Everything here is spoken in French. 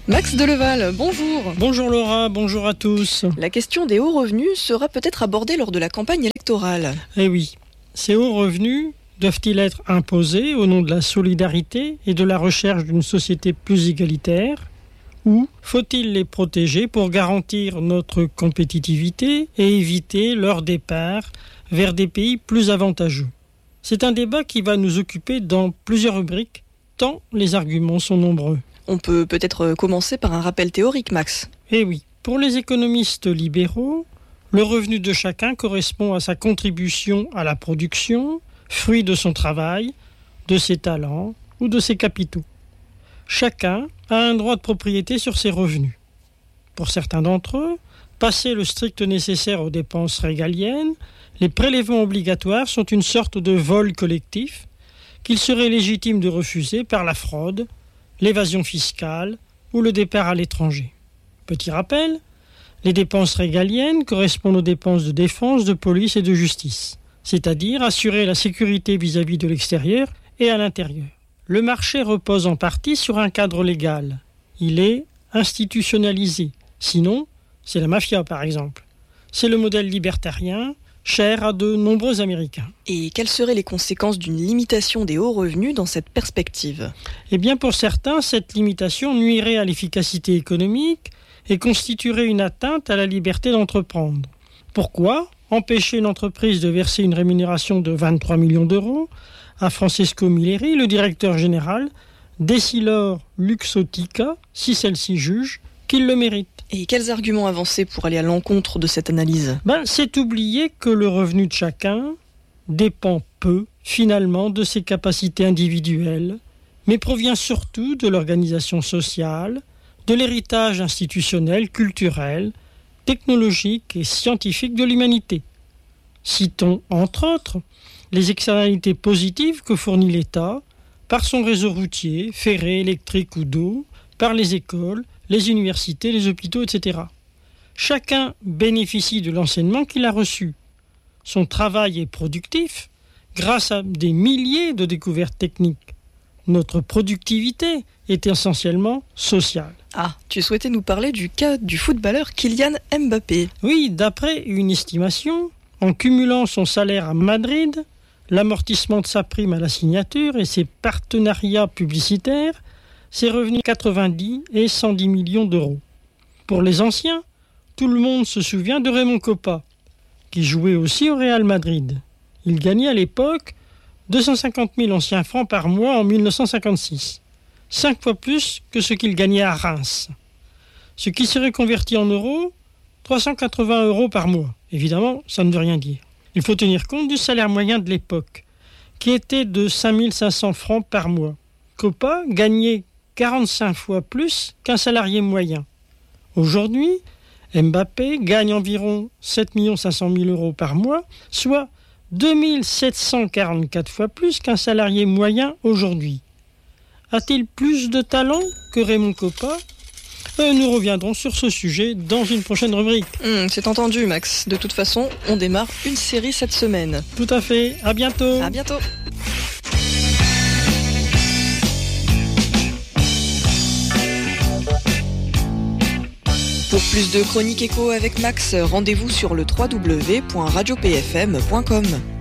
Max Deleval, bonjour. Bonjour Laura, bonjour à tous. La question des hauts revenus sera peut-être abordée lors de la campagne électorale. Eh oui, ces hauts revenus doivent-ils être imposés au nom de la solidarité et de la recherche d'une société plus égalitaire ? Ou faut-il les protéger pour garantir notre compétitivité et éviter leur départ vers des pays plus avantageux ? C'est un débat qui va nous occuper dans plusieurs rubriques, tant les arguments sont nombreux. On peut peut-être commencer par un rappel théorique, Max. Eh oui, pour les économistes libéraux, le revenu de chacun correspond à sa contribution à la production, fruit de son travail, de ses talents ou de ses capitaux. Chacun a un droit de propriété sur ses revenus. Pour certains d'entre eux, passé le strict nécessaire aux dépenses régaliennes, les prélèvements obligatoires sont une sorte de vol collectif qu'il serait légitime de refuser par la fraude, l'évasion fiscale ou le départ à l'étranger. Petit rappel, les dépenses régaliennes correspondent aux dépenses de défense, de police et de justice, c'est-à-dire assurer la sécurité vis-à-vis de l'extérieur et à l'intérieur. Le marché repose en partie sur un cadre légal. Il est institutionnalisé. Sinon, c'est la mafia par exemple. C'est le modèle libertarien, cher à de nombreux Américains. Et quelles seraient les conséquences d'une limitation des hauts revenus dans cette perspective ? Eh bien, pour certains, cette limitation nuirait à l'efficacité économique et constituerait une atteinte à la liberté d'entreprendre. Pourquoi empêcher une entreprise de verser une rémunération de 23 millions d'euros à Francesco Milleri, le directeur général d'Essilor Luxottica, si celle-ci juge qu'il le mérite ? Et quels arguments avancer pour aller à l'encontre de cette analyse ? C'est oublier que le revenu de chacun dépend peu, finalement, de ses capacités individuelles, mais provient surtout de l'organisation sociale, de l'héritage institutionnel, culturel, technologique et scientifique de l'humanité. Citons, entre autres, les externalités positives que fournit l'État par son réseau routier, ferré, électrique ou d'eau, par les écoles, les universités, les hôpitaux, etc. Chacun bénéficie de l'enseignement qu'il a reçu. Son travail est productif grâce à des milliers de découvertes techniques. Notre productivité est essentiellement sociale. Ah, tu souhaitais nous parler du cas du footballeur Kylian Mbappé. Oui, d'après une estimation, en cumulant son salaire à Madrid, l'amortissement de sa prime à la signature et ses partenariats publicitaires, ses revenus 90 et 110 millions d'euros. Pour les anciens, tout le monde se souvient de Raymond Kopa, qui jouait aussi au Real Madrid. Il gagnait à l'époque 250 000 anciens francs par mois en 1956, 5 fois plus que ce qu'il gagnait à Reims. Ce qui serait converti en euros, 380 euros par mois. Évidemment, ça ne veut rien dire. Il faut tenir compte du salaire moyen de l'époque, qui était de 5 500 francs par mois. Kopa gagnait 45 fois plus qu'un salarié moyen. Aujourd'hui, Mbappé gagne environ 7 500 000 euros par mois, soit 2 744 fois plus qu'un salarié moyen aujourd'hui. A-t-il plus de talent que Raymond Kopa ? Nous reviendrons sur ce sujet dans une prochaine rubrique. C'est entendu, Max. De toute façon, on démarre une série cette semaine. Tout à fait. À bientôt. À bientôt. Pour plus de chroniques écho avec Max, rendez-vous sur le www.radiopfm.com.